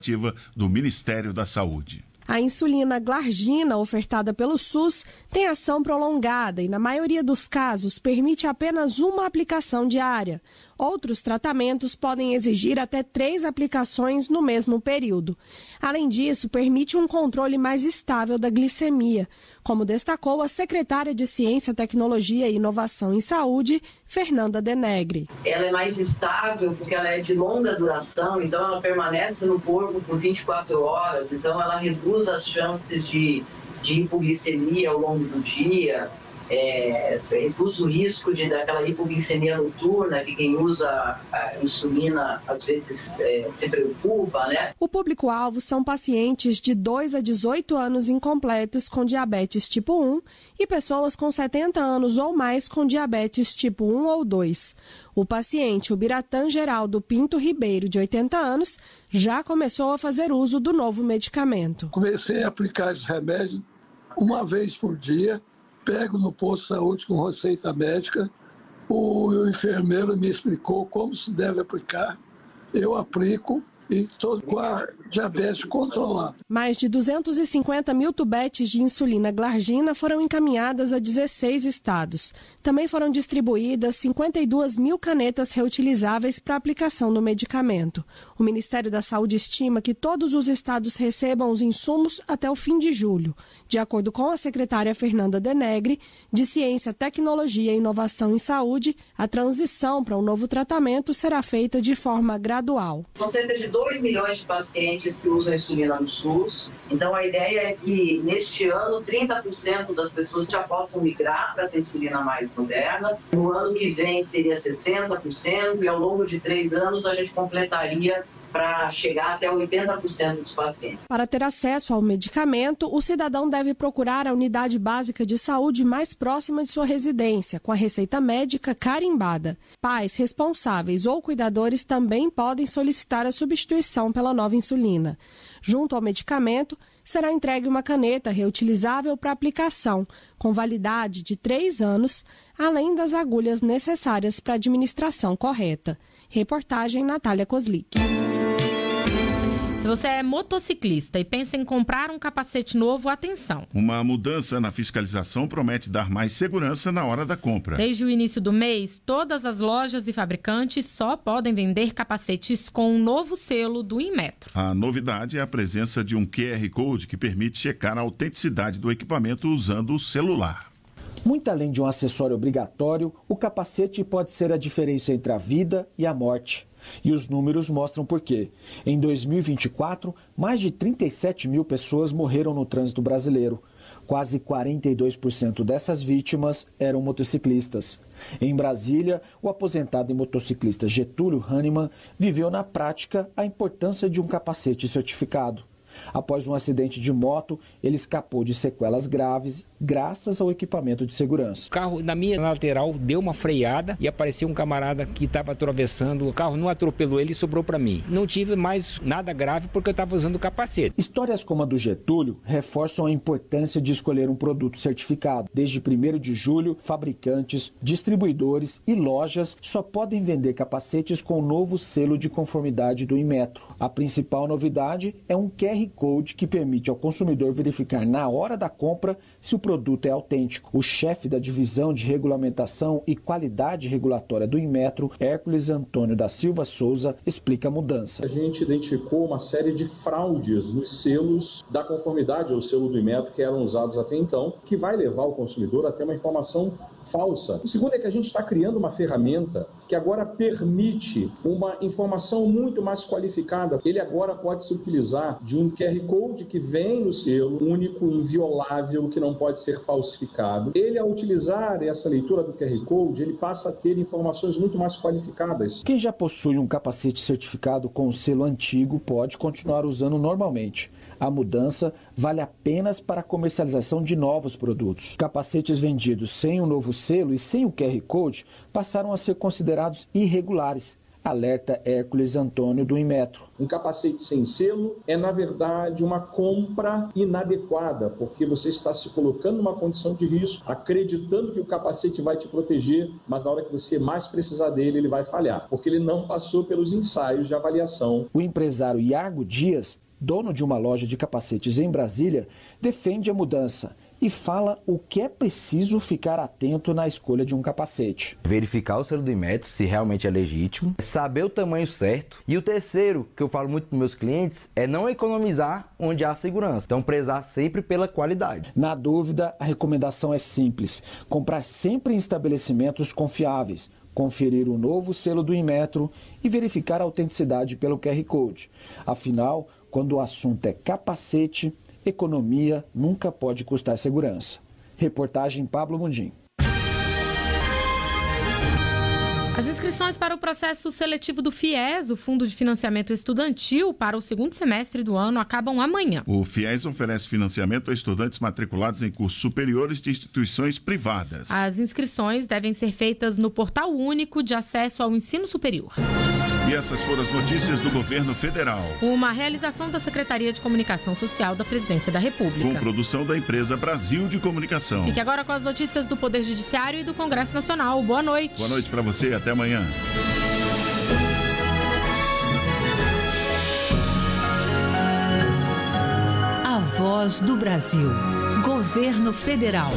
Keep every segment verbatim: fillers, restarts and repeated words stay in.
do Ministério da Saúde. A insulina glargina, ofertada pelo SUS, tem ação prolongada e, na maioria dos casos, permite apenas uma aplicação diária. Outros tratamentos podem exigir até três aplicações no mesmo período. Além disso, permite um controle mais estável da glicemia, como destacou a secretária de Ciência, Tecnologia e Inovação em Saúde, Fernanda Denegre. Ela é mais estável porque ela é de longa duração, então ela permanece no corpo por vinte e quatro horas, então ela reduz as chances de, de hipoglicemia ao longo do dia. É, reduz o risco de daquela hipoglicemia noturna que quem usa a insulina às vezes é, se preocupa, né? O público-alvo são pacientes de dois a dezoito anos incompletos com diabetes tipo um e pessoas com setenta anos ou mais com diabetes tipo um ou dois. O paciente, o Biratã Geraldo Pinto Ribeiro, de oitenta anos, já começou a fazer uso do novo medicamento. Comecei a aplicar esse remédio uma vez por dia. Pego no posto de saúde com receita médica, o enfermeiro me explicou como se deve aplicar, eu aplico e estou com a diabetes controlada. Mais de duzentos e cinquenta mil tubetes de insulina glargina foram encaminhadas a dezesseis estados. Também foram distribuídas cinquenta e duas mil canetas reutilizáveis para aplicação do medicamento. O Ministério da Saúde estima que todos os estados recebam os insumos até o fim de julho. De acordo com a secretária Fernanda Denegre, de Ciência, Tecnologia e Inovação em Saúde, a transição para um novo tratamento será feita de forma gradual. São cerca de dois milhões de pacientes que usam insulina no SUS. Então, a ideia é que, neste ano, trinta por cento das pessoas já possam migrar para essa insulina mais moderna. No ano que vem, seria sessenta por cento e, ao longo de três anos, a gente completaria para chegar até oitenta por cento dos pacientes. Para ter acesso ao medicamento, o cidadão deve procurar a unidade básica de saúde mais próxima de sua residência, com a receita médica carimbada. Pais, responsáveis ou cuidadores também podem solicitar a substituição pela nova insulina. Junto ao medicamento, será entregue uma caneta reutilizável para aplicação, com validade de três anos, além das agulhas necessárias para a administração correta. Reportagem Natália Kozlik. Se você é motociclista e pensa em comprar um capacete novo, atenção. Uma mudança na fiscalização promete dar mais segurança na hora da compra. Desde o início do mês, todas as lojas e fabricantes só podem vender capacetes com um novo selo do Inmetro. A novidade é a presença de um Q R Code que permite checar a autenticidade do equipamento usando o celular. Muito além de um acessório obrigatório, o capacete pode ser a diferença entre a vida e a morte. E os números mostram por quê. Em dois mil e vinte e quatro, mais de trinta e sete mil pessoas morreram no trânsito brasileiro. Quase quarenta e dois por cento dessas vítimas eram motociclistas. Em Brasília, o aposentado e motociclista Getúlio Hahnemann viveu na prática a importância de um capacete certificado. Após um acidente de moto, ele escapou de sequelas graves graças ao equipamento de segurança. O carro na minha lateral deu uma freada e apareceu um camarada que estava atravessando. O carro não atropelou ele e sobrou para mim. Não tive mais nada grave porque eu estava usando o capacete. Histórias como a do Getúlio reforçam a importância de escolher um produto certificado. Desde primeiro de julho, fabricantes, distribuidores e lojas só podem vender capacetes com o novo selo de conformidade do Inmetro. A principal novidade é um Q R Code que permite ao consumidor verificar na hora da compra se o produto é autêntico. O chefe da Divisão de Regulamentação e Qualidade Regulatória do Inmetro, Hércules Antônio da Silva Souza, explica a mudança. A gente identificou uma série de fraudes nos selos da conformidade ao selo do Inmetro que eram usados até então, que vai levar o consumidor a ter uma informação falsa. O segundo é que a gente está criando uma ferramenta que agora permite uma informação muito mais qualificada. Ele agora pode se utilizar de um Q R Code que vem no selo, único, inviolável, que não pode ser falsificado. Ele, ao utilizar essa leitura do Q R Code, ele passa a ter informações muito mais qualificadas. Quem já possui um capacete certificado com o selo antigo pode continuar usando normalmente. A mudança vale apenas para a comercialização de novos produtos. Capacetes vendidos sem o novo selo e sem o Q R Code passaram a ser considerados irregulares. alerta Hércules Antônio do Inmetro. Um capacete sem selo é, na verdade, uma compra inadequada, porque você está se colocando numa condição de risco, acreditando que o capacete vai te proteger, mas na hora que você mais precisar dele, ele vai falhar, porque ele não passou pelos ensaios de avaliação. O empresário Iago Dias, dono de uma loja de capacetes em Brasília, defende a mudança e fala o que é preciso ficar atento na escolha de um capacete. Verificar o selo do Inmetro, se realmente é legítimo, saber o tamanho certo. E o terceiro, que eu falo muito para meus clientes, é não economizar onde há segurança. Então, prezar sempre pela qualidade. Na dúvida, a recomendação é simples: comprar sempre em estabelecimentos confiáveis, conferir o novo selo do Inmetro e verificar a autenticidade pelo Q R Code. Afinal, quando o assunto é capacete, economia nunca pode custar segurança. Reportagem Pablo Mundim. As inscrições para o processo seletivo do FIES, o Fundo de Financiamento Estudantil, para o segundo semestre do ano, acabam amanhã. O FIES oferece financiamento a estudantes matriculados em cursos superiores de instituições privadas. As inscrições devem ser feitas no Portal Único de Acesso ao Ensino Superior. E essas foram as notícias do governo federal. Uma realização da Secretaria de Comunicação Social da Presidência da República. Com produção da empresa Brasil de Comunicação. Fique agora com as notícias do Poder Judiciário e do Congresso Nacional. Boa noite. Boa noite para você e até amanhã. A Voz do Brasil. Governo Federal.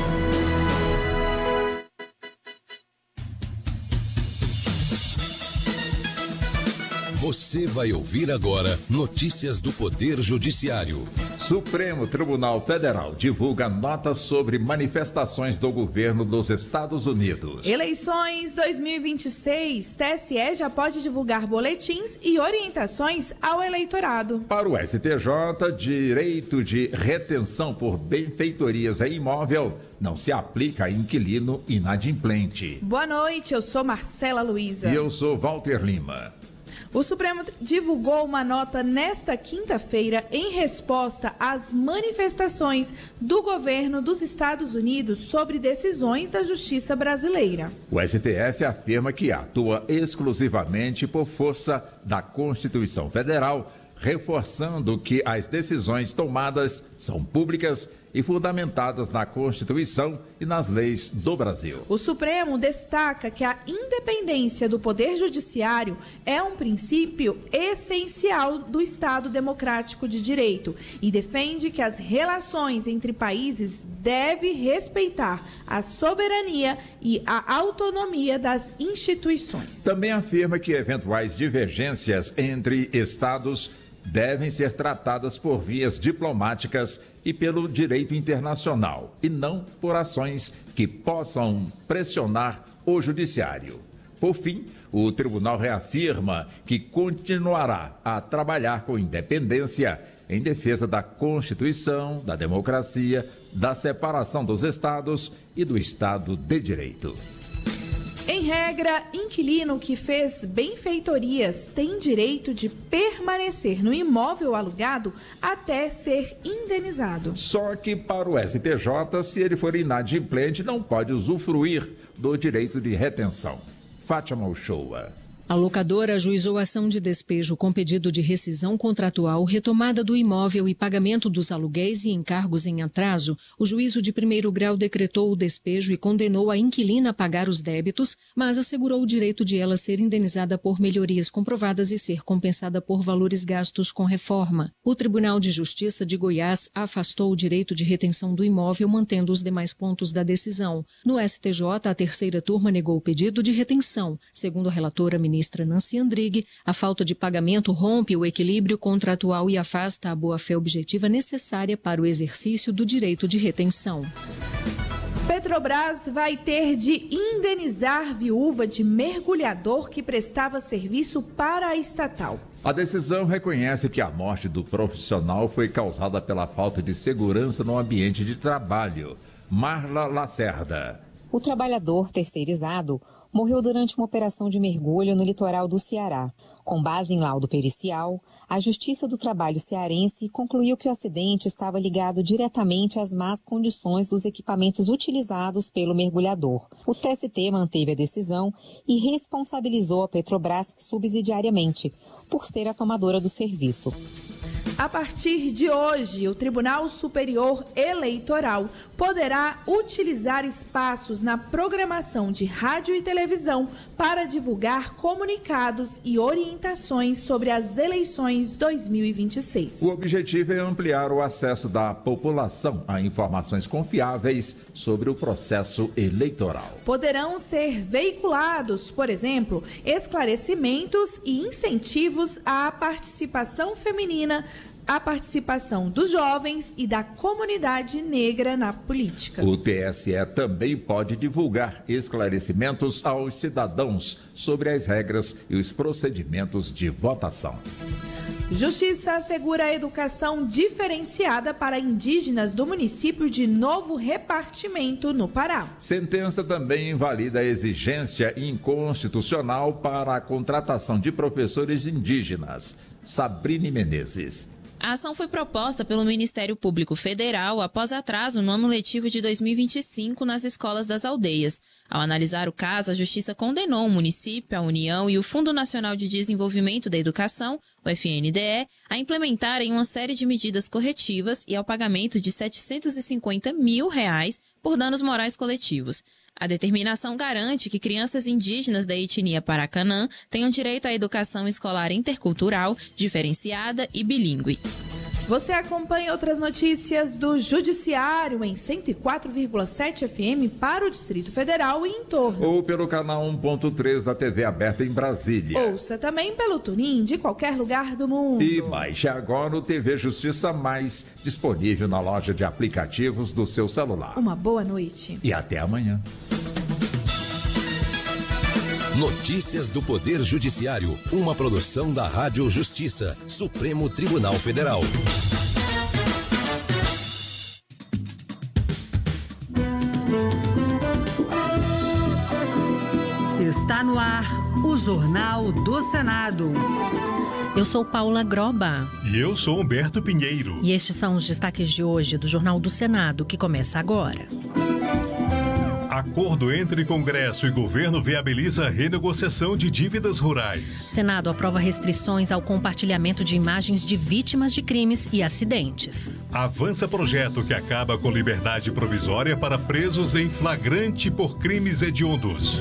Você vai ouvir agora notícias do Poder Judiciário. Supremo Tribunal Federal divulga nota sobre manifestações do governo dos Estados Unidos. Eleições dois mil e vinte e seis. T S E já pode divulgar boletins e orientações ao eleitorado. Para o S T J, direito de retenção por benfeitorias em imóvel não se aplica a inquilino inadimplente. Boa noite, eu sou Marcela Luiza. E eu sou Walter Lima. O Supremo divulgou uma nota nesta quinta-feira em resposta às manifestações do governo dos Estados Unidos sobre decisões da Justiça brasileira. O S T F afirma que atua exclusivamente por força da Constituição Federal, reforçando que as decisões tomadas são públicas e fundamentadas na Constituição e nas leis do Brasil. O Supremo destaca que a independência do Poder Judiciário é um princípio essencial do Estado Democrático de Direito e defende que as relações entre países devem respeitar a soberania e a autonomia das instituições. Também afirma que eventuais divergências entre Estados devem ser tratadas por vias diplomáticas e pelo direito internacional, e não por ações que possam pressionar o judiciário. Por fim, o tribunal reafirma que continuará a trabalhar com independência em defesa da Constituição, da democracia, da separação dos Estados e do Estado de Direito. Em regra, inquilino que fez benfeitorias tem direito de permanecer no imóvel alugado até ser indenizado. Só que para o S T J, se ele for inadimplente, não pode usufruir do direito de retenção. Fátima Uchoa. A locadora ajuizou ação de despejo com pedido de rescisão contratual, retomada do imóvel e pagamento dos aluguéis e encargos em atraso. O juízo de primeiro grau decretou o despejo e condenou a inquilina a pagar os débitos, mas assegurou o direito de ela ser indenizada por melhorias comprovadas e ser compensada por valores gastos com reforma. O Tribunal de Justiça de Goiás afastou o direito de retenção do imóvel, mantendo os demais pontos da decisão. No S T J, a terceira turma negou o pedido de retenção. Segundo a relatora ministra ministra Nancy Andrighi, a falta de pagamento rompe o equilíbrio contratual e afasta a boa-fé objetiva necessária para o exercício do direito de retenção. Petrobras vai ter de indenizar viúva de mergulhador que prestava serviço para a estatal. A decisão reconhece que a morte do profissional foi causada pela falta de segurança no ambiente de trabalho. Marla Lacerda. O trabalhador terceirizado morreu durante uma operação de mergulho no litoral do Ceará. Com base em laudo pericial, a Justiça do Trabalho cearense concluiu que o acidente estava ligado diretamente às más condições dos equipamentos utilizados pelo mergulhador. O T S T manteve a decisão e responsabilizou a Petrobras subsidiariamente, por ser a tomadora do serviço. A partir de hoje, o Tribunal Superior Eleitoral poderá utilizar espaços na programação de rádio e televisão para divulgar comunicados e orientações sobre as eleições dois mil e vinte e seis. O objetivo é ampliar o acesso da população a informações confiáveis sobre o processo eleitoral. Poderão ser veiculados, por exemplo, esclarecimentos e incentivos à participação feminina, a participação dos jovens e da comunidade negra na política. O T S E também pode divulgar esclarecimentos aos cidadãos sobre as regras e os procedimentos de votação. Justiça assegura a educação diferenciada para indígenas do município de Novo Repartimento, no Pará. Sentença também invalida a exigência inconstitucional para a contratação de professores indígenas. Sabrine Menezes. A ação foi proposta pelo Ministério Público Federal após atraso no ano letivo de dois mil e vinte e cinco nas escolas das aldeias. Ao analisar o caso, a Justiça condenou o município, a União e o Fundo Nacional de Desenvolvimento da Educação, o F N D E, a implementarem uma série de medidas corretivas e ao pagamento de setecentos e cinquenta mil reais por danos morais coletivos. A determinação garante que crianças indígenas da etnia Paracanã tenham direito à educação escolar intercultural, diferenciada e bilíngue. Você acompanha outras notícias do Judiciário em cento e quatro vírgula sete F M para o Distrito Federal e em torno. Ou pelo canal um ponto três da T V aberta em Brasília. Ouça também pelo TuneIn de qualquer lugar do mundo. E baixe agora o T V Justiça Mais, disponível na loja de aplicativos do seu celular. Uma boa noite. E até amanhã. Notícias do Poder Judiciário, uma produção da Rádio Justiça, Supremo Tribunal Federal. Está no ar o Jornal do Senado. Eu sou Paula Groba. E eu sou Humberto Pinheiro. E estes são os destaques de hoje do Jornal do Senado, que começa agora. Acordo entre Congresso e governo viabiliza a renegociação de dívidas rurais. Senado aprova restrições ao compartilhamento de imagens de vítimas de crimes e acidentes. Avança projeto que acaba com liberdade provisória para presos em flagrante por crimes hediondos.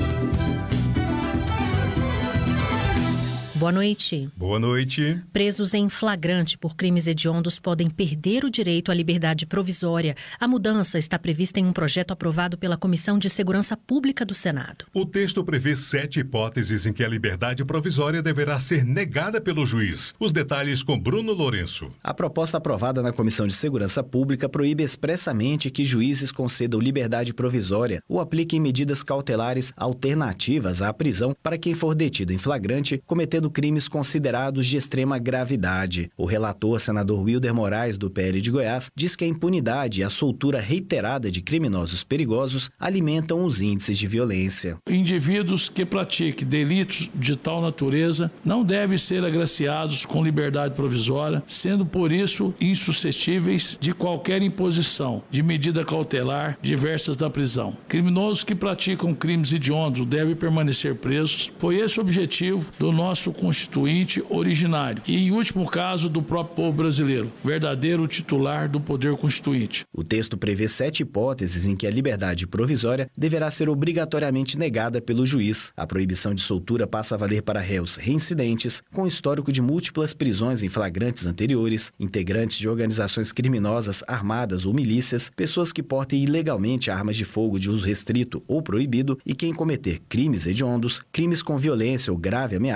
Boa noite. Boa noite. Presos em flagrante por crimes hediondos podem perder o direito à liberdade provisória. A mudança está prevista em um projeto aprovado pela Comissão de Segurança Pública do Senado. O texto prevê sete hipóteses em que a liberdade provisória deverá ser negada pelo juiz. Os detalhes com Bruno Lourenço. A proposta aprovada na Comissão de Segurança Pública proíbe expressamente que juízes concedam liberdade provisória ou apliquem medidas cautelares alternativas à prisão para quem for detido em flagrante cometendo crimes considerados de extrema gravidade. O relator, senador Wilder Moraes, do P L de Goiás, diz que a impunidade e a soltura reiterada de criminosos perigosos alimentam os índices de violência. Indivíduos que pratiquem delitos de tal natureza não devem ser agraciados com liberdade provisória, sendo por isso insuscetíveis de qualquer imposição de medida cautelar diversas da prisão. Criminosos que praticam crimes hediondos devem permanecer presos. Foi esse o objetivo do nosso constituinte originário e, em último caso, do próprio povo brasileiro, verdadeiro titular do poder constituinte. O texto prevê sete hipóteses em que a liberdade provisória deverá ser obrigatoriamente negada pelo juiz. A proibição de soltura passa a valer para réus reincidentes, com histórico de múltiplas prisões em flagrantes anteriores, integrantes de organizações criminosas armadas ou milícias, pessoas que portem ilegalmente armas de fogo de uso restrito ou proibido e quem cometer crimes hediondos, crimes com violência ou grave ameaça ou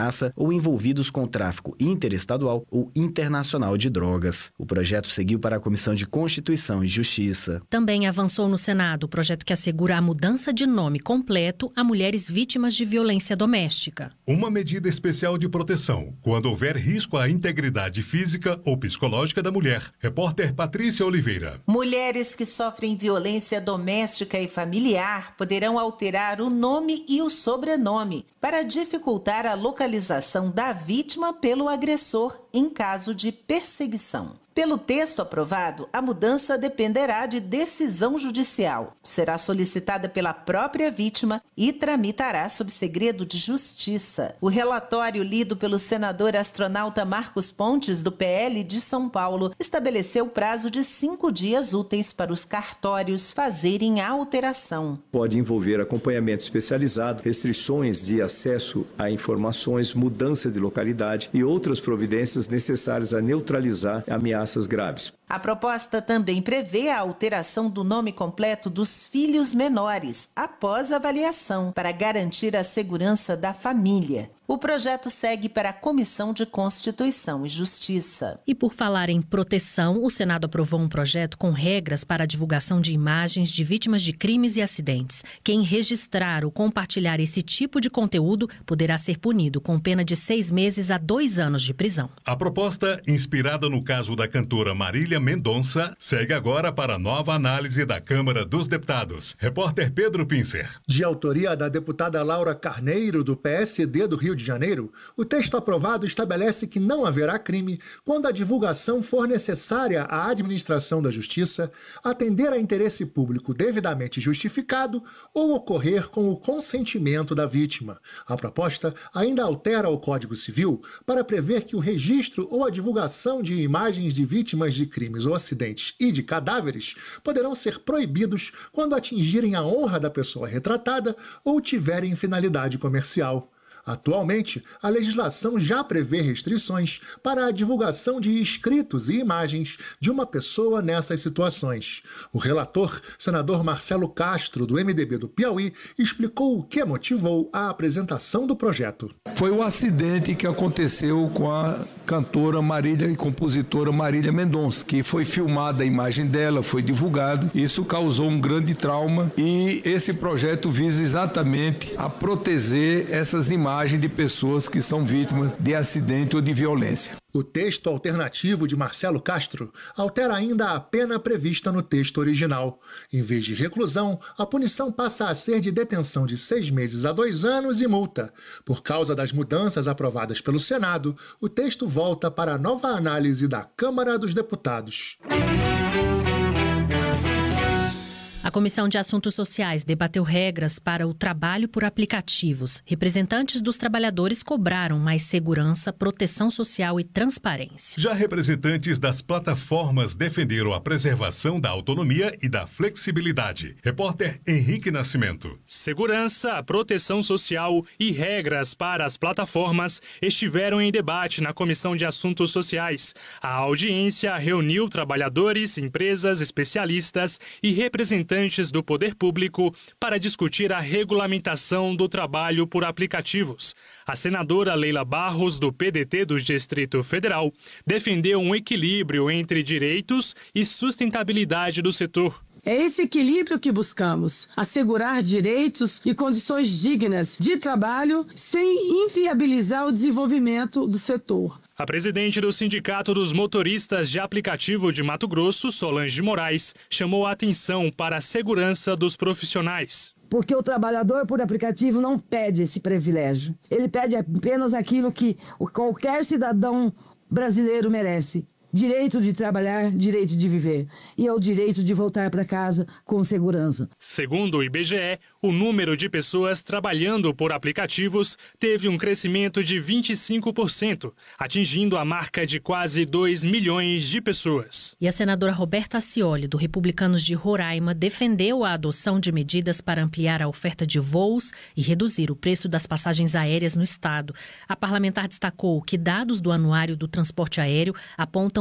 ou envolvidos com tráfico interestadual ou internacional de drogas. O projeto seguiu para a Comissão de Constituição e Justiça. Também avançou no Senado o projeto que assegura a mudança de nome completo a mulheres vítimas de violência doméstica. Uma medida especial de proteção quando houver risco à integridade física ou psicológica da mulher. Repórter Patrícia Oliveira. Mulheres que sofrem violência doméstica e familiar poderão alterar o nome e o sobrenome para dificultar a localização da vítima pelo agressor em caso de perseguição. Pelo texto aprovado, a mudança dependerá de decisão judicial. Será solicitada pela própria vítima e tramitará sob segredo de justiça. O relatório lido pelo senador astronauta Marcos Pontes, do P L de São Paulo, estabeleceu prazo de cinco dias úteis para os cartórios fazerem a alteração. Pode envolver acompanhamento especializado, restrições de acesso a informações, mudança de localidade e outras providências necessárias a neutralizar ameaças graves. A proposta também prevê a alteração do nome completo dos filhos menores após avaliação para garantir a segurança da família. O projeto segue para a Comissão de Constituição e Justiça. E por falar em proteção, o Senado aprovou um projeto com regras para a divulgação de imagens de vítimas de crimes e acidentes. Quem registrar ou compartilhar esse tipo de conteúdo poderá ser punido com pena de seis meses a dois anos de prisão. A proposta, inspirada no caso da cantora Marília Mendonça, segue agora para nova análise da Câmara dos Deputados. Repórter Pedro Pincer. De autoria da deputada Laura Carneiro, do P S D do Rio de Janeiro, o texto aprovado estabelece que não haverá crime quando a divulgação for necessária à administração da justiça, atender a interesse público devidamente justificado ou ocorrer com o consentimento da vítima. A proposta ainda altera o Código Civil para prever que o registro ou a divulgação de imagens de vítimas de crimes ou acidentes e de cadáveres poderão ser proibidos quando atingirem a honra da pessoa retratada ou tiverem finalidade comercial. Atualmente, a legislação já prevê restrições para a divulgação de escritos e imagens de uma pessoa nessas situações. O relator, senador Marcelo Castro, do M D B do Piauí, explicou o que motivou a apresentação do projeto. Foi o acidente que aconteceu com a cantora Marília e compositora Marília Mendonça, que foi filmada a imagem dela, foi divulgado. Isso causou um grande trauma e esse projeto visa exatamente a proteger essas imagens de pessoas que são vítimas de acidente ou de violência. O texto alternativo de Marcelo Castro altera ainda a pena prevista no texto original. Em vez de reclusão, a punição passa a ser de detenção de seis meses a dois anos e multa. Por causa das mudanças aprovadas pelo Senado, o texto volta para a nova análise da Câmara dos Deputados. A Comissão de Assuntos Sociais debateu regras para o trabalho por aplicativos. Representantes dos trabalhadores cobraram mais segurança, proteção social e transparência. Já representantes das plataformas defenderam a preservação da autonomia e da flexibilidade. Repórter Henrique Nascimento. Segurança, proteção social e regras para as plataformas estiveram em debate na Comissão de Assuntos Sociais. A audiência reuniu trabalhadores, empresas, especialistas e representantes do poder público para discutir a regulamentação do trabalho por aplicativos. A senadora Leila Barros, do P D T do Distrito Federal, defendeu um equilíbrio entre direitos e sustentabilidade do setor. É esse equilíbrio que buscamos, assegurar direitos e condições dignas de trabalho sem inviabilizar o desenvolvimento do setor. A presidente do Sindicato dos Motoristas de Aplicativo de Mato Grosso, Solange Moraes, chamou a atenção para a segurança dos profissionais. Porque o trabalhador por aplicativo não pede esse privilégio. Ele pede apenas aquilo que qualquer cidadão brasileiro merece. Direito de trabalhar, direito de viver. E é o direito de voltar para casa com segurança. Segundo o I B G E, o número de pessoas trabalhando por aplicativos teve um crescimento de vinte e cinco por cento, atingindo a marca de quase dois milhões de pessoas. E a senadora Roberta Acioli, do Republicanos de Roraima, defendeu a adoção de medidas para ampliar a oferta de voos e reduzir o preço das passagens aéreas no estado. A parlamentar destacou que dados do Anuário do Transporte Aéreo apontam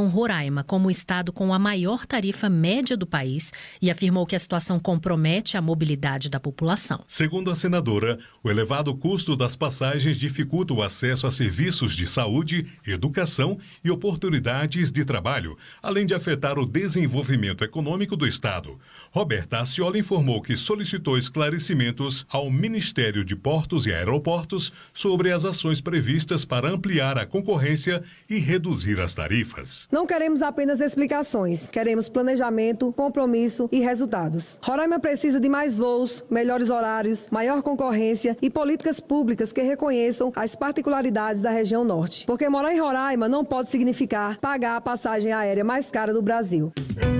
apontam Roraima como o estado com a maior tarifa média do país e afirmou que a situação compromete a mobilidade da população. Segundo a senadora, o elevado custo das passagens dificulta o acesso a serviços de saúde, educação e oportunidades de trabalho, além de afetar o desenvolvimento econômico do estado. Roberta Aciola informou que solicitou esclarecimentos ao Ministério de Portos e Aeroportos sobre as ações previstas para ampliar a concorrência e reduzir as tarifas. Não queremos apenas explicações, queremos planejamento, compromisso e resultados. Roraima precisa de mais voos, melhores horários, maior concorrência e políticas públicas que reconheçam as particularidades da região norte. Porque morar em Roraima não pode significar pagar a passagem aérea mais cara do Brasil.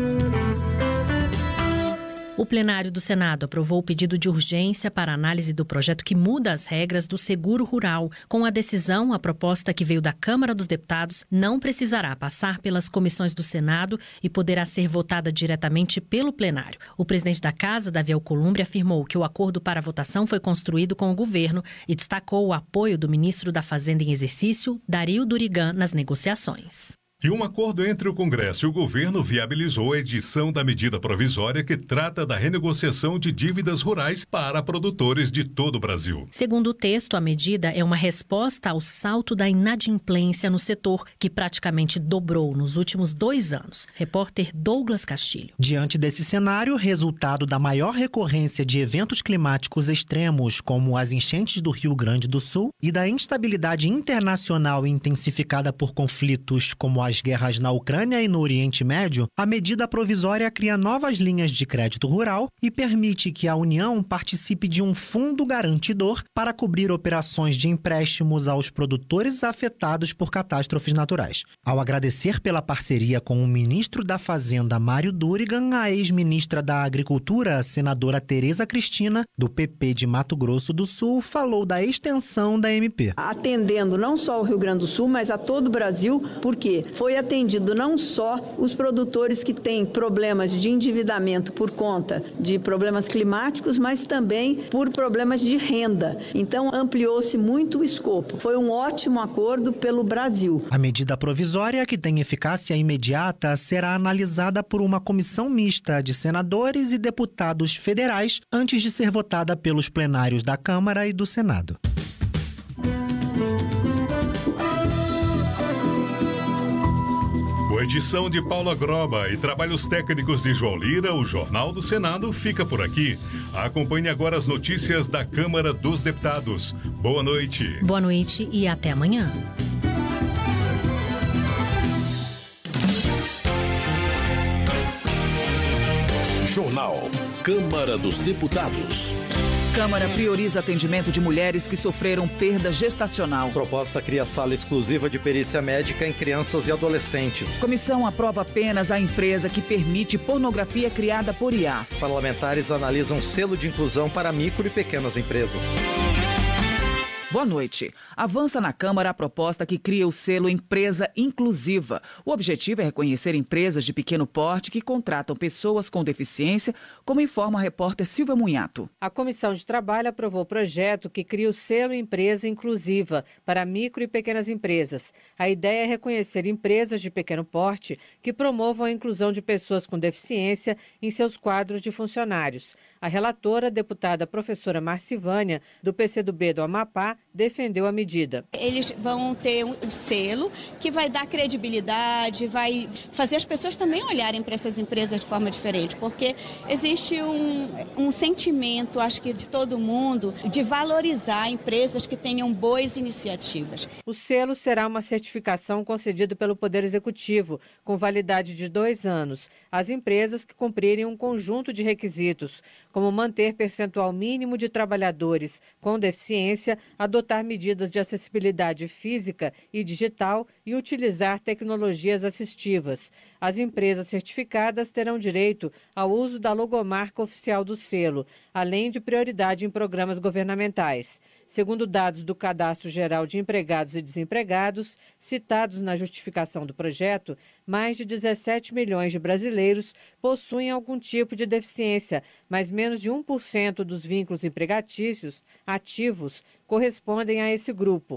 O plenário do Senado aprovou o pedido de urgência para análise do projeto que muda as regras do seguro rural. Com a decisão, a proposta que veio da Câmara dos Deputados não precisará passar pelas comissões do Senado e poderá ser votada diretamente pelo plenário. O presidente da Casa, Davi Alcolumbre, afirmou que o acordo para a votação foi construído com o governo e destacou o apoio do ministro da Fazenda em exercício, Dario Durigan, nas negociações. E um acordo entre o Congresso e o governo viabilizou a edição da medida provisória que trata da renegociação de dívidas rurais para produtores de todo o Brasil. Segundo o texto, a medida é uma resposta ao salto da inadimplência no setor, que praticamente dobrou nos últimos dois anos. Repórter Douglas Castilho. Diante desse cenário, resultado da maior recorrência de eventos climáticos extremos, como as enchentes do Rio Grande do Sul, e da instabilidade internacional intensificada por conflitos como a as guerras na Ucrânia e no Oriente Médio, a medida provisória cria novas linhas de crédito rural e permite que a União participe de um fundo garantidor para cobrir operações de empréstimos aos produtores afetados por catástrofes naturais. Ao agradecer pela parceria com o ministro da Fazenda, Mário Durigan, a ex-ministra da Agricultura, senadora Tereza Cristina, do P P de Mato Grosso do Sul, falou da extensão da M P. Atendendo não só o Rio Grande do Sul, mas a todo o Brasil, porque foi atendido não só os produtores que têm problemas de endividamento por conta de problemas climáticos, mas também por problemas de renda. Então, ampliou-se muito o escopo. Foi um ótimo acordo pelo Brasil. A medida provisória, que tem eficácia imediata, será analisada por uma comissão mista de senadores e deputados federais antes de ser votada pelos plenários da Câmara e do Senado. Com edição de Paula Groba e trabalhos técnicos de João Lira, o Jornal do Senado fica por aqui. Acompanhe agora as notícias da Câmara dos Deputados. Boa noite. Boa noite e até amanhã. Jornal Câmara dos Deputados. Câmara prioriza atendimento de mulheres que sofreram perda gestacional. Proposta cria sala exclusiva de perícia médica em crianças e adolescentes. Comissão aprova apenas a empresa que permite pornografia criada por I A. Parlamentares analisam selo de inclusão para micro e pequenas empresas. Boa noite. Avança na Câmara a proposta que cria o selo Empresa Inclusiva. O objetivo é reconhecer empresas de pequeno porte que contratam pessoas com deficiência, como informa a repórter Silvia Munhato. A Comissão de Trabalho aprovou o projeto que cria o selo Empresa Inclusiva para micro e pequenas empresas. A ideia é reconhecer empresas de pequeno porte que promovam a inclusão de pessoas com deficiência em seus quadros de funcionários. A relatora, a deputada professora Marcivânia, do P C do B do Amapá, defendeu a medida. Eles vão ter um selo que vai dar credibilidade, vai fazer as pessoas também olharem para essas empresas de forma diferente, porque existe um, um sentimento, acho que de todo mundo, de valorizar empresas que tenham boas iniciativas. O selo será uma certificação concedida pelo Poder Executivo, com validade de dois anos, às empresas que cumprirem um conjunto de requisitos, como manter percentual mínimo de trabalhadores com deficiência, adotar medidas de acessibilidade física e digital e utilizar tecnologias assistivas. As empresas certificadas terão direito ao uso da logomarca oficial do selo, além de prioridade em programas governamentais. Segundo dados do Cadastro Geral de Empregados e Desempregados, citados na justificação do projeto, mais de dezessete milhões de brasileiros possuem algum tipo de deficiência, mas menos de um por cento dos vínculos empregatícios ativos correspondem a esse grupo.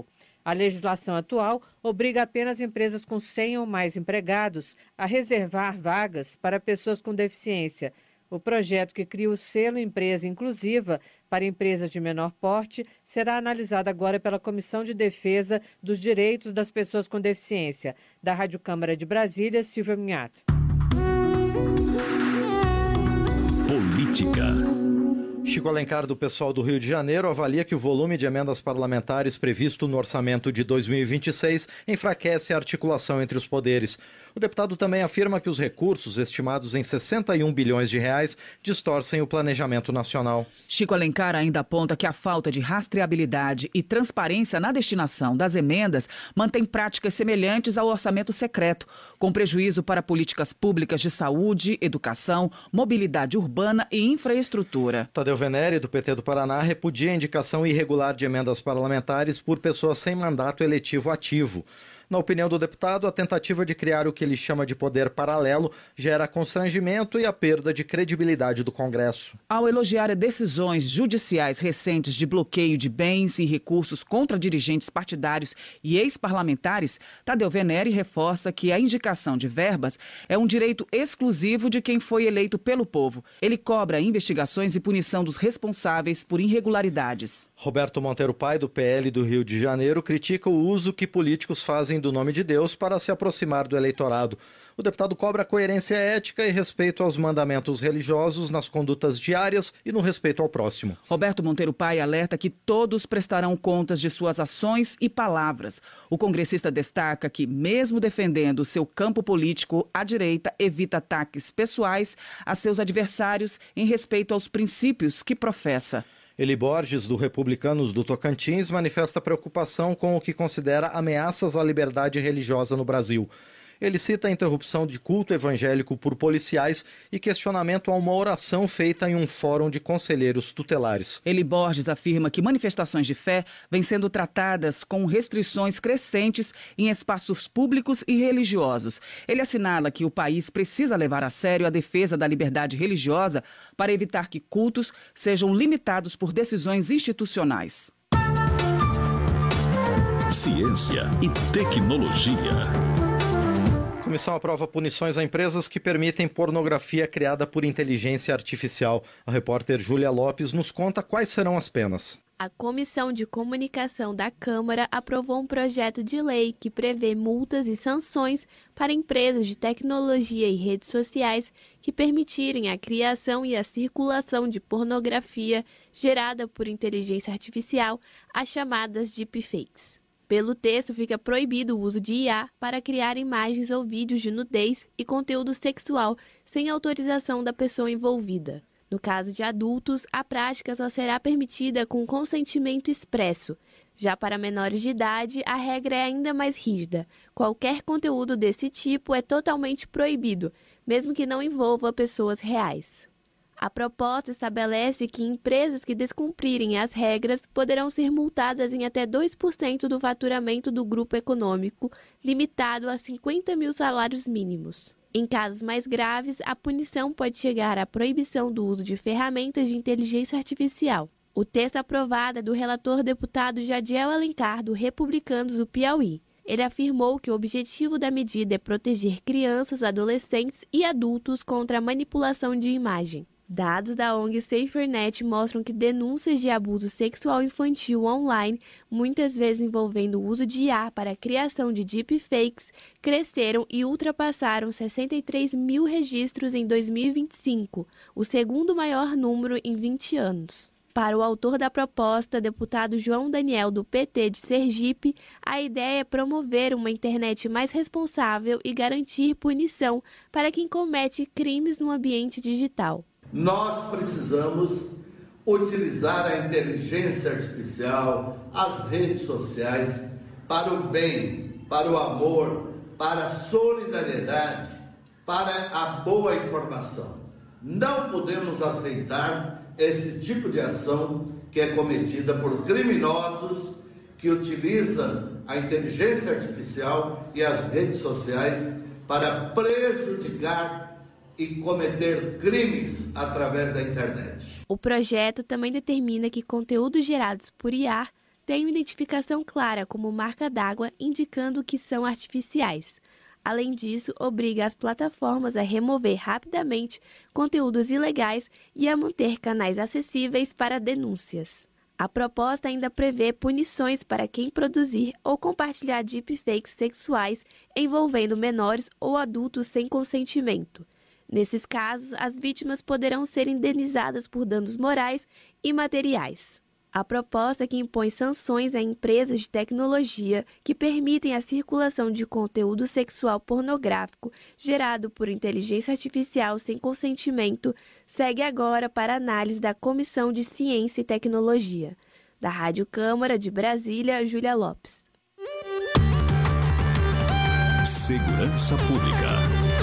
A legislação atual obriga apenas empresas com cem ou mais empregados a reservar vagas para pessoas com deficiência. O projeto que cria o selo Empresa Inclusiva para empresas de menor porte será analisado agora pela Comissão de Defesa dos Direitos das Pessoas com Deficiência. Da Rádio Câmara de Brasília, Silvia Minhato. Política. Chico Alencar, do pessoal do Rio de Janeiro, avalia que o volume de emendas parlamentares previsto no orçamento de dois mil e vinte e seis enfraquece a articulação entre os poderes. O deputado também afirma que os recursos, estimados em sessenta e um bilhões de reais, distorcem o planejamento nacional. Chico Alencar ainda aponta que a falta de rastreabilidade e transparência na destinação das emendas mantém práticas semelhantes ao orçamento secreto, com prejuízo para políticas públicas de saúde, educação, mobilidade urbana e infraestrutura. Tadeu Venere, do P T do Paraná, repudia a indicação irregular de emendas parlamentares por pessoas sem mandato eletivo ativo. Na opinião do deputado, a tentativa de criar o que ele chama de poder paralelo gera constrangimento e a perda de credibilidade do Congresso. Ao elogiar decisões judiciais recentes de bloqueio de bens e recursos contra dirigentes partidários e ex-parlamentares, Tadeu Venere reforça que a indicação de verbas é um direito exclusivo de quem foi eleito pelo povo. Ele cobra investigações e punição dos responsáveis por irregularidades. Roberto Monteiro Pai, do P L do Rio de Janeiro, critica o uso que políticos fazem do nome de Deus para se aproximar do eleitorado. O deputado cobra coerência ética e respeito aos mandamentos religiosos nas condutas diárias e no respeito ao próximo. Roberto Monteiro Pai alerta que todos prestarão contas de suas ações e palavras. O congressista destaca que, mesmo defendendo seu campo político, a direita evita ataques pessoais a seus adversários em respeito aos princípios que professa. Eli Borges, do Republicanos do Tocantins, manifesta preocupação com o que considera ameaças à liberdade religiosa no Brasil. Ele cita a interrupção de culto evangélico por policiais e questionamento a uma oração feita em um fórum de conselheiros tutelares. Eli Borges afirma que manifestações de fé vêm sendo tratadas com restrições crescentes em espaços públicos e religiosos. Ele assinala que o país precisa levar a sério a defesa da liberdade religiosa para evitar que cultos sejam limitados por decisões institucionais. Ciência e tecnologia. A comissão aprova punições a empresas que permitem pornografia criada por inteligência artificial. A repórter Júlia Lopes nos conta quais serão as penas. A Comissão de Comunicação da Câmara aprovou um projeto de lei que prevê multas e sanções para empresas de tecnologia e redes sociais que permitirem a criação e a circulação de pornografia gerada por inteligência artificial, as chamadas deepfakes. Pelo texto, fica proibido o uso de I A para criar imagens ou vídeos de nudez e conteúdo sexual sem autorização da pessoa envolvida. No caso de adultos, a prática só será permitida com consentimento expresso. Já para menores de idade, a regra é ainda mais rígida. Qualquer conteúdo desse tipo é totalmente proibido, mesmo que não envolva pessoas reais. A proposta estabelece que empresas que descumprirem as regras poderão ser multadas em até dois por cento do faturamento do grupo econômico, limitado a cinquenta mil salários mínimos. Em casos mais graves, a punição pode chegar à proibição do uso de ferramentas de inteligência artificial. O texto aprovado é do relator deputado Jadiel Alencar, do Republicanos do Piauí. Ele afirmou que o objetivo da medida é proteger crianças, adolescentes e adultos contra a manipulação de imagem. Dados da O N G SaferNet mostram que denúncias de abuso sexual infantil online, muitas vezes envolvendo o uso de I A para a criação de deepfakes, cresceram e ultrapassaram sessenta e três mil registros em dois mil e vinte e cinco, o segundo maior número em vinte anos. Para o autor da proposta, deputado João Daniel, do P T de Sergipe, a ideia é promover uma internet mais responsável e garantir punição para quem comete crimes no ambiente digital. Nós precisamos utilizar a inteligência artificial, as redes sociais, para o bem, para o amor, para a solidariedade, para a boa informação. Não podemos aceitar esse tipo de ação que é cometida por criminosos que utilizam a inteligência artificial e as redes sociais para prejudicar e cometer crimes através da internet. O projeto também determina que conteúdos gerados por I A têm uma identificação clara como marca d'água, indicando que são artificiais. Além disso, obriga as plataformas a remover rapidamente conteúdos ilegais e a manter canais acessíveis para denúncias. A proposta ainda prevê punições para quem produzir ou compartilhar deepfakes sexuais envolvendo menores ou adultos sem consentimento. Nesses casos, as vítimas poderão ser indenizadas por danos morais e materiais. A proposta que impõe sanções a empresas de tecnologia que permitem a circulação de conteúdo sexual pornográfico gerado por inteligência artificial sem consentimento segue agora para análise da Comissão de Ciência e Tecnologia. Da Rádio Câmara de Brasília, Júlia Lopes. Segurança Pública.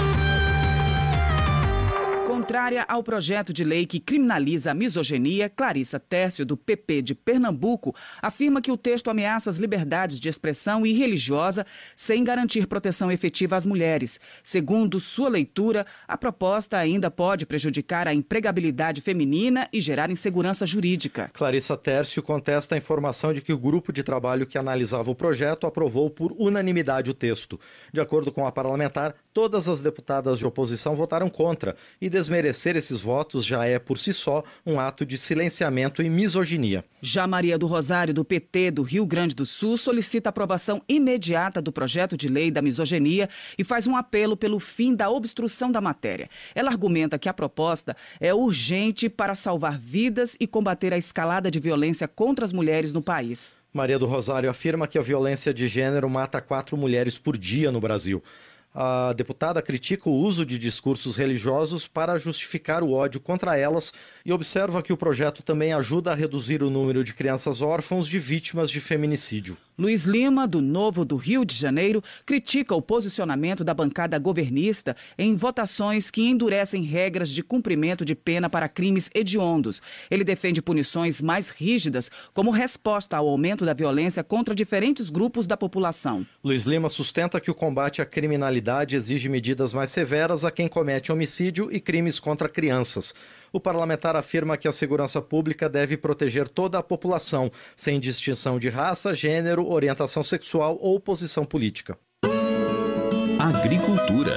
Contrária ao projeto de lei que criminaliza a misoginia, Clarissa Tércio, do P P de Pernambuco, afirma que o texto ameaça as liberdades de expressão e religiosa sem garantir proteção efetiva às mulheres. Segundo sua leitura, a proposta ainda pode prejudicar a empregabilidade feminina e gerar insegurança jurídica. Clarissa Tércio contesta a informação de que o grupo de trabalho que analisava o projeto aprovou por unanimidade o texto. De acordo com a parlamentar, todas as deputadas de oposição votaram contra e desmerecer esses votos já é, por si só, um ato de silenciamento e misoginia. Já Maria do Rosário, do P T do Rio Grande do Sul, solicita a aprovação imediata do projeto de lei da misoginia e faz um apelo pelo fim da obstrução da matéria. Ela argumenta que a proposta é urgente para salvar vidas e combater a escalada de violência contra as mulheres no país. Maria do Rosário afirma que a violência de gênero mata quatro mulheres por dia no Brasil. A deputada critica o uso de discursos religiosos para justificar o ódio contra elas e observa que o projeto também ajuda a reduzir o número de crianças órfãos de vítimas de feminicídio. Luiz Lima, do Novo do Rio de Janeiro, critica o posicionamento da bancada governista em votações que endurecem regras de cumprimento de pena para crimes hediondos. Ele defende punições mais rígidas como resposta ao aumento da violência contra diferentes grupos da população. Luiz Lima sustenta que o combate à criminalidade exige medidas mais severas a quem comete homicídio e crimes contra crianças. O parlamentar afirma que a segurança pública deve proteger toda a população, sem distinção de raça, gênero, orientação sexual ou posição política. Agricultura.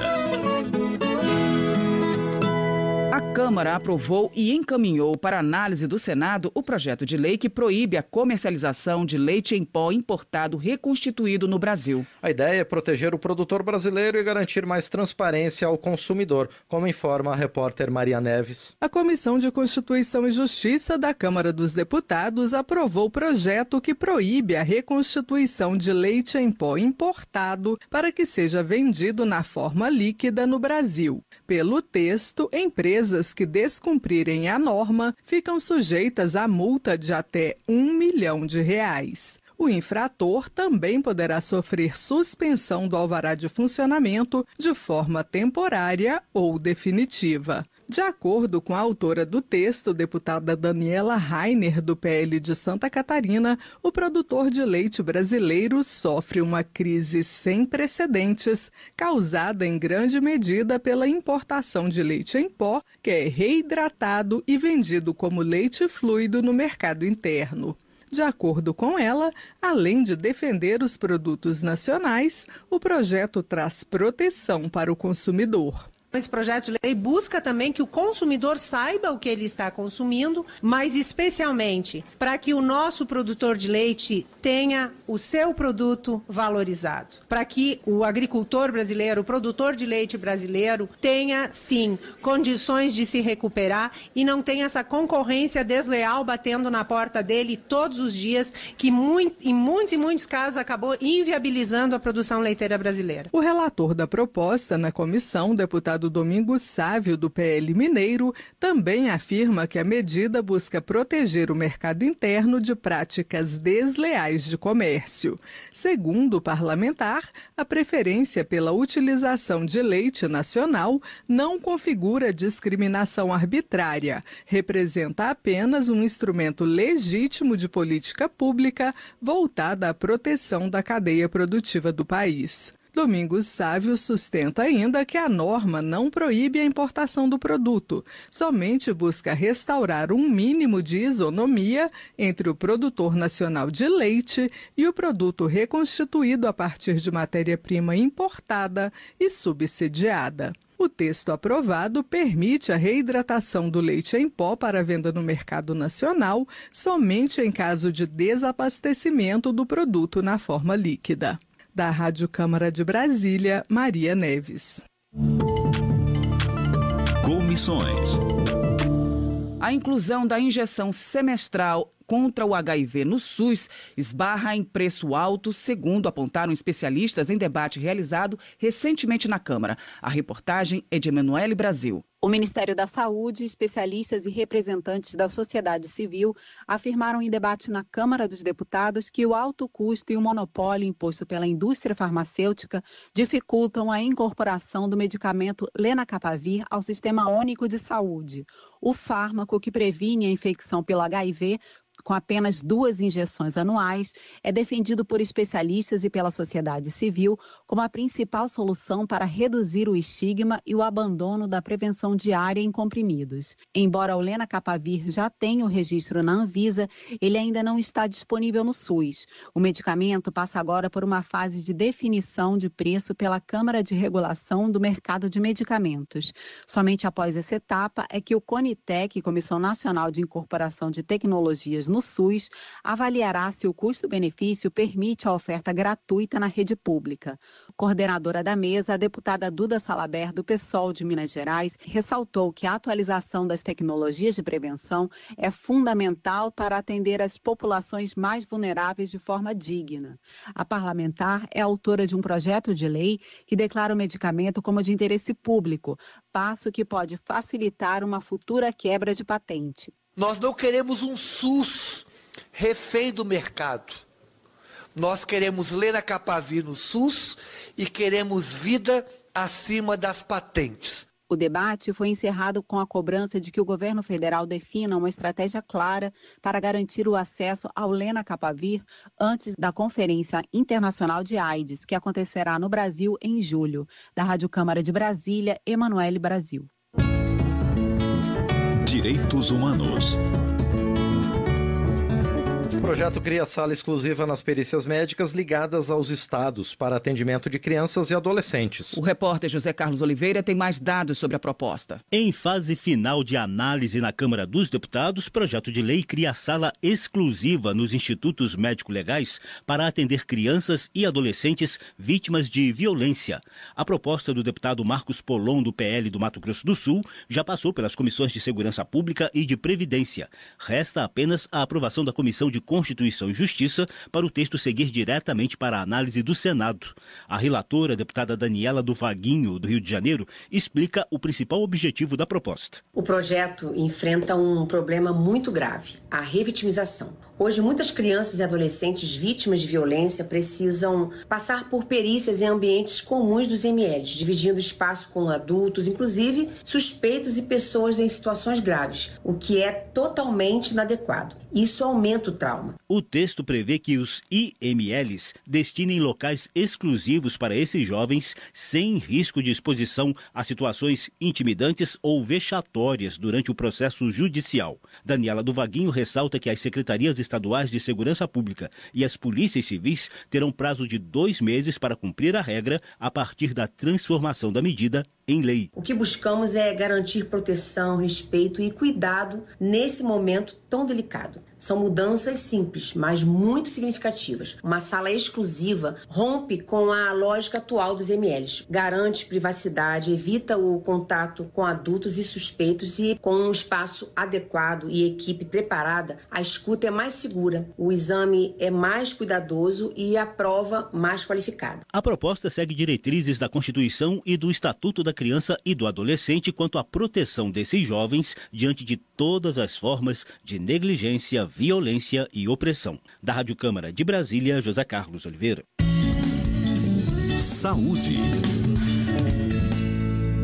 A Câmara aprovou e encaminhou para análise do Senado o projeto de lei que proíbe a comercialização de leite em pó importado reconstituído no Brasil. A ideia é proteger o produtor brasileiro e garantir mais transparência ao consumidor, como informa a repórter Maria Neves. A Comissão de Constituição e Justiça da Câmara dos Deputados aprovou o projeto que proíbe a reconstituição de leite em pó importado para que seja vendido na forma líquida no Brasil. Pelo texto, empresas que descumprirem a norma ficam sujeitas a multa de até um milhão de reais. O infrator também poderá sofrer suspensão do alvará de funcionamento de forma temporária ou definitiva. De acordo com a autora do texto, deputada Daniela Rainer, do P L de Santa Catarina, o produtor de leite brasileiro sofre uma crise sem precedentes, causada em grande medida pela importação de leite em pó, que é reidratado e vendido como leite fluido no mercado interno. De acordo com ela, além de defender os produtos nacionais, o projeto traz proteção para o consumidor. Esse projeto de lei busca também que o consumidor saiba o que ele está consumindo, mas especialmente para que o nosso produtor de leite tenha o seu produto valorizado. Para que o agricultor brasileiro, o produtor de leite brasileiro, tenha, sim, condições de se recuperar e não tenha essa concorrência desleal batendo na porta dele todos os dias, que muito, em muitos e muitos casos acabou inviabilizando a produção leiteira brasileira. O relator da proposta na comissão, deputado Domingos Sávio, do P L Mineiro, também afirma que a medida busca proteger o mercado interno de práticas desleais de comércio. Segundo o parlamentar, a preferência pela utilização de leite nacional não configura discriminação arbitrária, representa apenas um instrumento legítimo de política pública voltada à proteção da cadeia produtiva do país. Domingos Sávio sustenta ainda que a norma não proíbe a importação do produto, somente busca restaurar um mínimo de isonomia entre o produtor nacional de leite e o produto reconstituído a partir de matéria-prima importada e subsidiada. O texto aprovado permite a reidratação do leite em pó para venda no mercado nacional somente em caso de desabastecimento do produto na forma líquida. Da Rádio Câmara de Brasília, Maria Neves. Comissões. A inclusão da injeção semestral contra o H I V no SUS esbarra em preço alto, segundo apontaram especialistas em debate realizado recentemente na Câmara. A reportagem é de Emanuele Brasil. O Ministério da Saúde, especialistas e representantes da sociedade civil afirmaram em debate na Câmara dos Deputados que o alto custo e o monopólio imposto pela indústria farmacêutica dificultam a incorporação do medicamento Lenacapavir ao Sistema Único de Saúde. O fármaco que previne a infecção pelo H I V com apenas duas injeções anuais, é defendido por especialistas e pela sociedade civil como a principal solução para reduzir o estigma e o abandono da prevenção diária em comprimidos. Embora o Lenacapavir já tenha o registro na Anvisa, ele ainda não está disponível no SUS. O medicamento passa agora por uma fase de definição de preço pela Câmara de Regulação do Mercado de Medicamentos. Somente após essa etapa é que o CONITEC, Comissão Nacional de Incorporação de Tecnologias no SUS, avaliará se o custo-benefício permite a oferta gratuita na rede pública. Coordenadora da mesa, a deputada Duda Salaber, do PSOL de Minas Gerais, ressaltou que a atualização das tecnologias de prevenção é fundamental para atender as populações mais vulneráveis de forma digna. A parlamentar é autora de um projeto de lei que declara o medicamento como de interesse público, passo que pode facilitar uma futura quebra de patente. Nós não queremos um SUS refém do mercado. Nós queremos Lenacapavir no SUS e queremos vida acima das patentes. O debate foi encerrado com a cobrança de que o governo federal defina uma estratégia clara para garantir o acesso ao Lenacapavir antes da Conferência Internacional de AIDS, que acontecerá no Brasil em julho. Da Rádio Câmara de Brasília, Emanuele Brasil. Direitos Humanos. O projeto cria sala exclusiva nas perícias médicas ligadas aos estados para atendimento de crianças e adolescentes. O repórter José Carlos Oliveira tem mais dados sobre a proposta. Em fase final de análise na Câmara dos Deputados, o projeto de lei cria sala exclusiva nos institutos médico-legais para atender crianças e adolescentes vítimas de violência. A proposta do deputado Marcos Polon, do P L do Mato Grosso do Sul, já passou pelas comissões de Segurança Pública e de Previdência. Resta apenas a aprovação da Comissão de Constituição e Justiça para o texto seguir diretamente para a análise do Senado. A relatora, a deputada Daniela do Vaguinho, do Rio de Janeiro, explica o principal objetivo da proposta. O projeto enfrenta um problema muito grave, a revitimização. Hoje, muitas crianças e adolescentes vítimas de violência precisam passar por perícias em ambientes comuns dos M Ls, dividindo espaço com adultos, inclusive suspeitos e pessoas em situações graves, o que é totalmente inadequado. Isso aumenta o trauma. O texto prevê que os I M Ls destinem locais exclusivos para esses jovens sem risco de exposição a situações intimidantes ou vexatórias durante o processo judicial. Daniela do Vaguinho ressalta que as secretarias estaduais de segurança pública e as polícias civis terão prazo de dois meses para cumprir a regra a partir da transformação da medida em lei. O que buscamos é garantir proteção, respeito e cuidado nesse momento tão delicado. São mudanças simples, mas muito significativas. Uma sala exclusiva rompe com a lógica atual dos M Ls. Garante privacidade, evita o contato com adultos e suspeitos e, com um espaço adequado e equipe preparada, a escuta é mais segura, o exame é mais cuidadoso e a prova mais qualificada. A proposta segue diretrizes da Constituição e do Estatuto da Criança e do Adolescente quanto à proteção desses jovens diante de todas as formas de negligência, violência e opressão. Da Rádio Câmara de Brasília, José Carlos Oliveira. Saúde.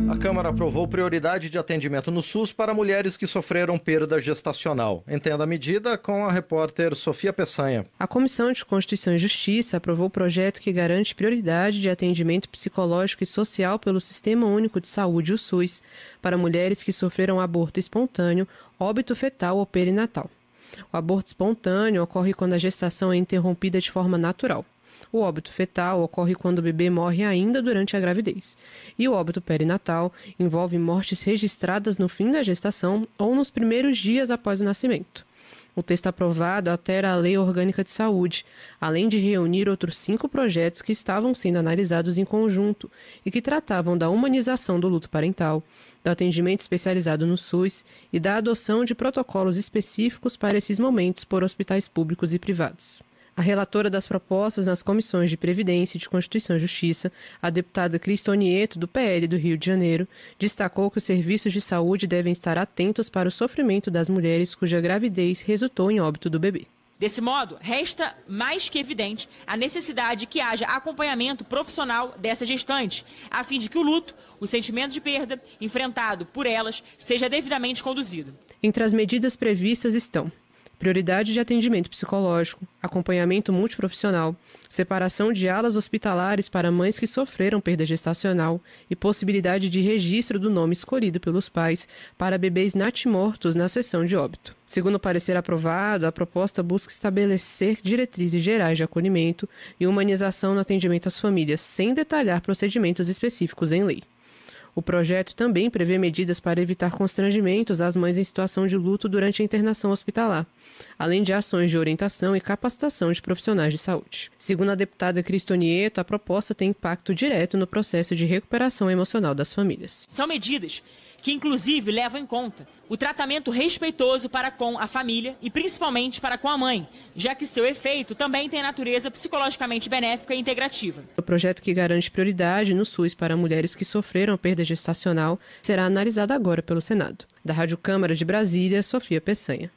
A Câmara aprovou prioridade de atendimento no SUS para mulheres que sofreram perda gestacional. Entenda a medida com a repórter Sofia Peçanha. A Comissão de Constituição e Justiça aprovou o projeto que garante prioridade de atendimento psicológico e social pelo Sistema Único de Saúde, o SUS, para mulheres que sofreram aborto espontâneo, óbito fetal ou perinatal. O aborto espontâneo ocorre quando a gestação é interrompida de forma natural. O óbito fetal ocorre quando o bebê morre ainda durante a gravidez. E o óbito perinatal envolve mortes registradas no fim da gestação ou nos primeiros dias após o nascimento. O texto aprovado altera a Lei Orgânica de Saúde, além de reunir outros cinco projetos que estavam sendo analisados em conjunto e que tratavam da humanização do luto parental, do atendimento especializado no SUS e da adoção de protocolos específicos para esses momentos por hospitais públicos e privados. A relatora das propostas nas comissões de Previdência e de Constituição e Justiça, a deputada Cristonieto, do P L do Rio de Janeiro, destacou que os serviços de saúde devem estar atentos para o sofrimento das mulheres cuja gravidez resultou em óbito do bebê. Desse modo, resta mais que evidente a necessidade de que haja acompanhamento profissional dessa gestante, a fim de que o luto, o sentimento de perda enfrentado por elas, seja devidamente conduzido. Entre as medidas previstas estão prioridade de atendimento psicológico, acompanhamento multiprofissional, separação de alas hospitalares para mães que sofreram perda gestacional e possibilidade de registro do nome escolhido pelos pais para bebês natimortos na sessão de óbito. Segundo o parecer aprovado, a proposta busca estabelecer diretrizes gerais de acolhimento e humanização no atendimento às famílias, sem detalhar procedimentos específicos em lei. O projeto também prevê medidas para evitar constrangimentos às mães em situação de luto durante a internação hospitalar, além de ações de orientação e capacitação de profissionais de saúde. Segundo a deputada Cristonieto, a proposta tem impacto direto no processo de recuperação emocional das famílias. São medidas que, inclusive, levam em conta o tratamento respeitoso para com a família e, principalmente, para com a mãe, já que seu efeito também tem natureza psicologicamente benéfica e integrativa. O projeto que garante prioridade no SUS para mulheres que sofreram perda gestacional será analisado agora pelo Senado. Da Rádio Câmara de Brasília, Sofia Peçanha.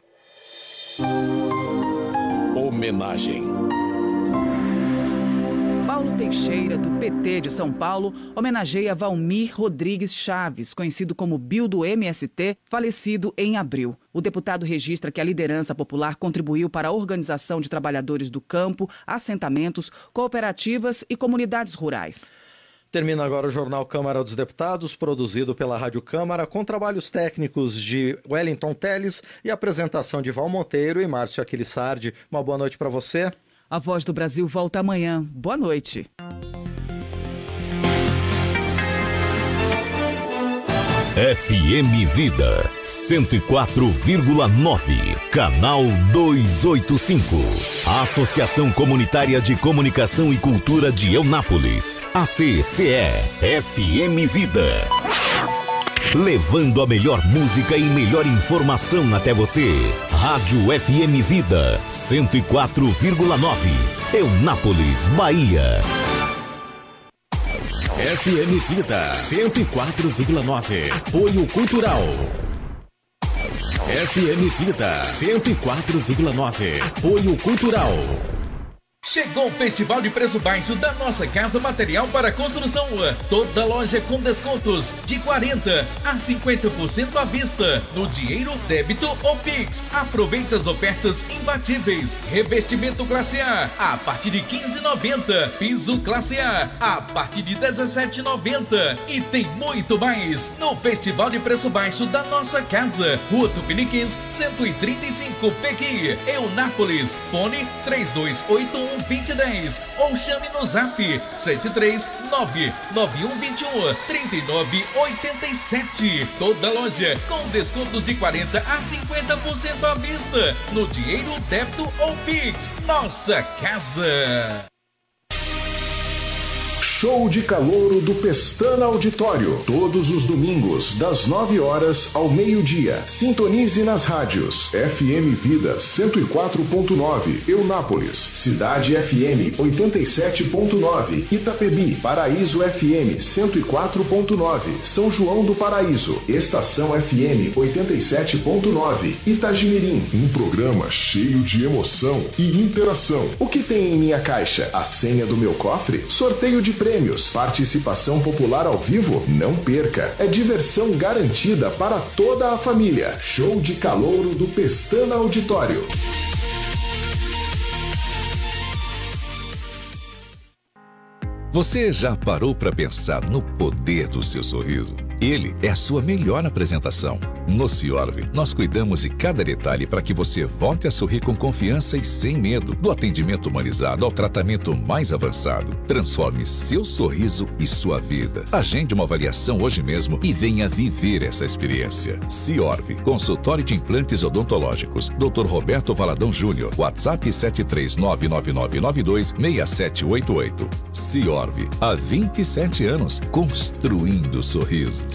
Homenagem. Paulo Teixeira, do P T de São Paulo, homenageia Valmir Rodrigues Chaves, conhecido como Bill do M S T, falecido em abril. O deputado registra que a liderança popular contribuiu para a organização de trabalhadores do campo, assentamentos, cooperativas e comunidades rurais. Termina agora o Jornal Câmara dos Deputados, produzido pela Rádio Câmara, com trabalhos técnicos de Wellington Teles e apresentação de Val Monteiro e Márcio Aquilissardi. Uma boa noite para você. A Voz do Brasil volta amanhã. Boa noite. F M Vida, cento e quatro vírgula nove, canal duzentos e oitenta e cinco. A Associação Comunitária de Comunicação e Cultura de Eunápolis, A C C E, F M Vida. Levando a melhor música e melhor informação até você. Rádio F M Vida, cento e quatro vírgula nove, Eunápolis, Bahia. F M Vida, cento e quatro vírgula nove, apoio cultural. F M Vida, cento e quatro vírgula nove, apoio cultural. Chegou o Festival de Preço Baixo da Nossa Casa Material para Construção. Toda loja com descontos de quarenta a cinquenta por cento à vista, no dinheiro, débito ou Pix. Aproveite as ofertas imbatíveis. Revestimento classe A a partir de quinze reais e noventa centavos. Piso classe A a partir de dezessete reais e noventa centavos. E tem muito mais no Festival de Preço Baixo da Nossa Casa. Rua Tupiniquins, cento e trinta e cinco, Pequi, Eunápolis. Fone três dois oito um, dois zero um zero ou chame no zap sete três nove nove um dois um, três nove oito sete. Toda loja com descontos de quarenta a cinquenta por cento à vista, no dinheiro, débito ou Pix. Nossa Casa. Show de Calouro do Pestana Auditório. Todos os domingos, das nove horas ao meio-dia. Sintonize nas rádios F M Vida cento e quatro ponto nove, Eunápolis, Cidade F M oitenta e sete ponto nove, Itapebi, Paraíso F M cento e quatro ponto nove, São João do Paraíso, Estação F M oitenta e sete ponto nove, Itagimirim. Um programa cheio de emoção e interação. O que tem em minha caixa? A senha do meu cofre? Sorteio de prêmios prêmios, participação popular ao vivo? Não perca. É diversão garantida para toda a família. Show de calouro do Pestana Auditório. Você já parou para pensar no poder do seu sorriso? Ele é a sua melhor apresentação. No Ciorv, nós cuidamos de cada detalhe para que você volte a sorrir com confiança e sem medo. Do atendimento humanizado ao tratamento mais avançado. Transforme seu sorriso e sua vida. Agende uma avaliação hoje mesmo e venha viver essa experiência. Ciorv, consultório de implantes odontológicos. doutor Roberto Valadão Júnior. WhatsApp sete três nove nove nove nove dois seis sete oito oito. Ciorv, há vinte e sete anos, construindo sorrisos.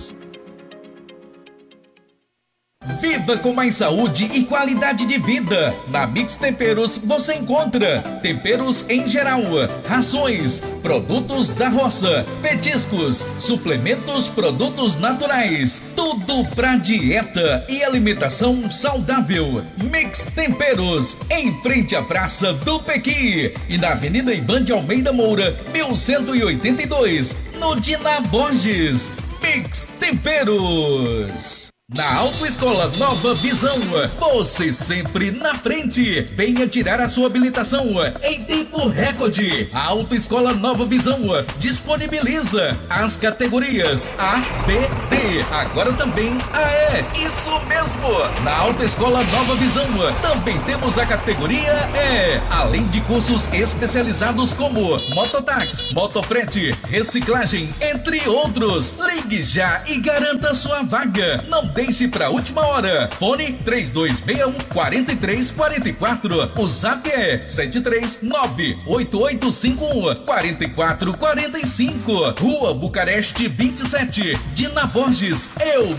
Viva com mais saúde e qualidade de vida. Na Mix Temperos você encontra temperos em geral, rações, produtos da roça, petiscos, suplementos, produtos naturais. Tudo pra dieta e alimentação saudável. Mix Temperos, em frente à Praça do Pequi e na Avenida Ivan de Almeida Moura, mil cento e oitenta e dois, no Dina Borges. Mix Temperos. Na Autoescola Nova Visão, você sempre na frente. Venha tirar a sua habilitação em tempo recorde. A Autoescola Nova Visão disponibiliza as categorias A, B, D, agora também A E. Isso mesmo! Na Autoescola Nova Visão também temos a categoria E, além de cursos especializados como mototáxi, motofrete, reciclagem, entre outros. Ligue já e garanta sua vaga. Não deixe para a última hora. Fone três dois seis um, quatro três quatro quatro. O zap é sete três nove oito oito cinco um, quatro quatro quatro cinco. Rua Bucareste vinte e sete, Dina Borges,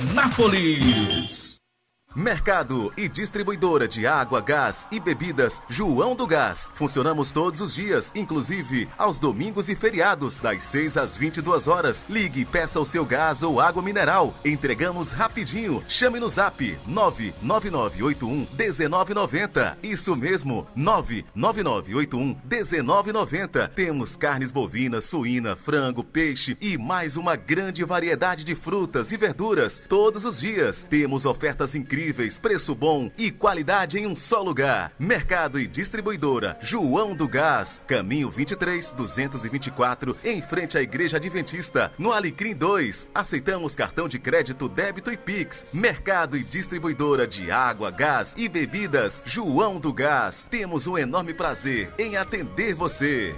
Eunápolis. Mercado e distribuidora de água, gás e bebidas João do Gás. Funcionamos todos os dias, inclusive aos domingos e feriados, das seis às vinte e duas horas. Ligue e peça o seu gás ou água mineral. Entregamos rapidinho. Chame no zap nove nove nove oito um um nove nove zero. Isso mesmo, nove nove nove oito um um nove nove zero. Temos carnes bovinas, suína, frango, peixe e mais uma grande variedade de frutas e verduras todos os dias. Temos ofertas incríveis, preço bom e qualidade em um só lugar. Mercado e distribuidora João do Gás, caminho vinte e três, duzentos e vinte e quatro, em frente à Igreja Adventista, no Alecrim dois. Aceitamos cartão de crédito, débito e Pix. Mercado e distribuidora de água, gás e bebidas João do Gás. Temos um enorme prazer em atender você.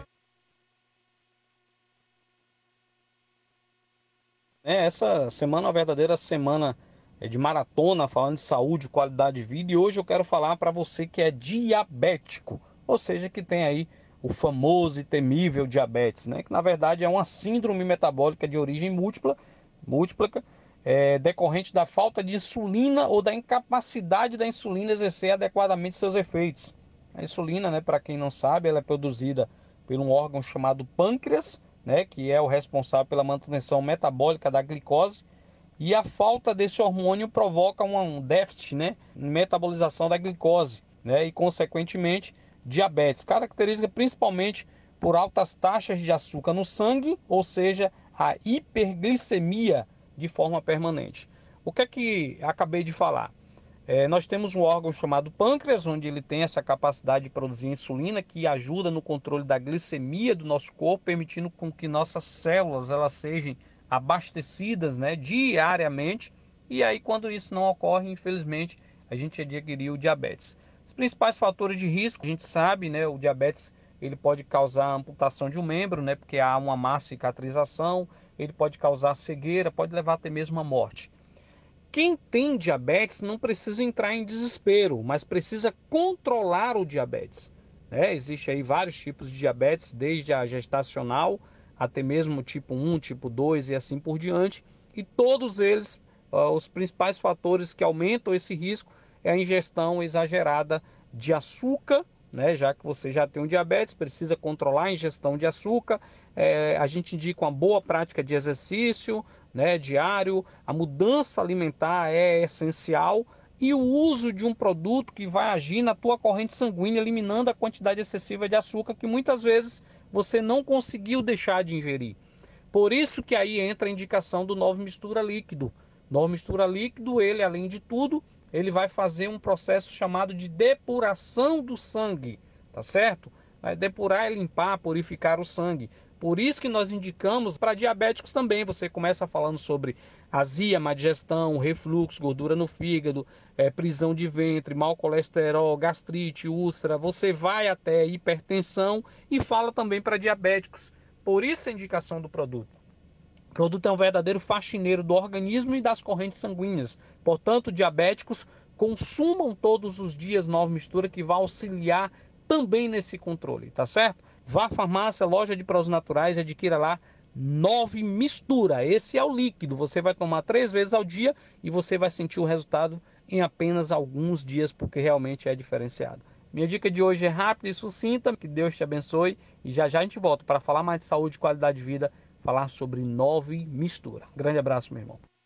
É, essa semana é uma verdadeira semana de maratona, falando de saúde, qualidade de vida. E hoje eu quero falar para você que é diabético, ou seja, que tem aí o famoso e temível diabetes, né? Que na verdade é uma síndrome metabólica de origem múltipla, múltipla é, decorrente da falta de insulina ou da incapacidade da insulina exercer adequadamente seus efeitos. A insulina, né, para quem não sabe, ela é produzida por um órgão chamado pâncreas, né, que é o responsável pela manutenção metabólica da glicose. E a falta desse hormônio provoca um déficit, né, em metabolização da glicose, né, e, consequentemente, diabetes. Caracteriza principalmente por altas taxas de açúcar no sangue, ou seja, a hiperglicemia de forma permanente. O que é que acabei de falar? É, nós temos um órgão chamado pâncreas, onde ele tem essa capacidade de produzir insulina, que ajuda no controle da glicemia do nosso corpo, permitindo com que nossas células elas sejam abastecidas, né, diariamente, e aí quando isso não ocorre, infelizmente, a gente adquiriu o diabetes. Os principais fatores de risco, a gente sabe, né, o diabetes ele pode causar amputação de um membro, né, porque há uma má cicatrização, ele pode causar cegueira, pode levar até mesmo à morte. Quem tem diabetes não precisa entrar em desespero, mas precisa controlar o diabetes, né? Existem aí vários tipos de diabetes, desde a gestacional até mesmo tipo um, tipo dois e assim por diante. E todos eles, uh, os principais fatores que aumentam esse risco é a ingestão exagerada de açúcar, né? Já que você já tem um diabetes, precisa controlar a ingestão de açúcar. É, a gente indica uma boa prática de exercício, né, diário. A mudança alimentar é essencial. E o uso de um produto que vai agir na tua corrente sanguínea, eliminando a quantidade excessiva de açúcar que muitas vezes você não conseguiu deixar de ingerir. Por isso que aí entra a indicação do Nove Mistura Líquido. Nove Mistura Líquido, ele além de tudo, ele vai fazer um processo chamado de depuração do sangue, tá certo? Vai depurar e limpar, purificar o sangue. Por isso que nós indicamos para diabéticos também. Você começa falando sobre azia, má digestão, refluxo, gordura no fígado, é, prisão de ventre, mau colesterol, gastrite, úlcera. Você vai até hipertensão e fala também para diabéticos. Por isso a indicação do produto. O produto é um verdadeiro faxineiro do organismo e das correntes sanguíneas. Portanto, diabéticos, consumam todos os dias Nove Mistura, que vai auxiliar também nesse controle, tá certo? Vá à farmácia, loja de produtos naturais e adquira lá Nove Mistura. Esse é o líquido. Você vai tomar três vezes ao dia e você vai sentir o resultado em apenas alguns dias, porque realmente é diferenciado. Minha dica de hoje é rápida e sucinta. Que Deus te abençoe. E já já a gente volta para falar mais de saúde e qualidade de vida, falar sobre Nove Mistura. Grande abraço, meu irmão.